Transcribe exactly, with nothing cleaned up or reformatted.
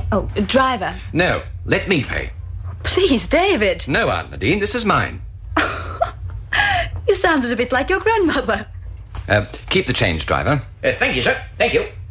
Oh, driver. No, let me pay. Please, David. No, Aunt Nadine, this is mine. You sounded a bit like your grandmother. Uh, keep the change, driver. Uh, thank you, sir. Thank you.